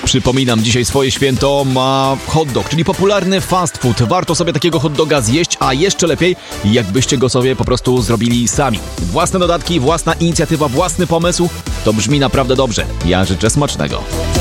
Przypominam, dzisiaj swoje święto ma hot dog, czyli popularny fast food. Warto sobie takiego hot doga zjeść, a jeszcze lepiej, jakbyście go sobie po prostu zrobili sami. Własne dodatki, własna inicjatywa, własny pomysł. To brzmi naprawdę dobrze. Ja życzę smacznego.